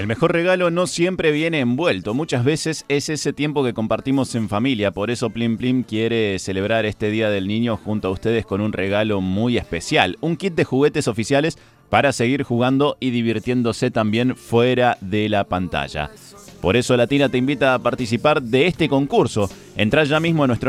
mejor regalo no siempre viene envuelto, muchas veces es ese tiempo que compartimos en familia, por eso Plim Plim quiere celebrar este Día del Niño junto a ustedes con un regalo muy especial, un kit de juguetes oficiales para seguir jugando y divirtiéndose también fuera de la pantalla. Por eso Latina te invita a participar de este concurso. Entrá ya mismo a nuestro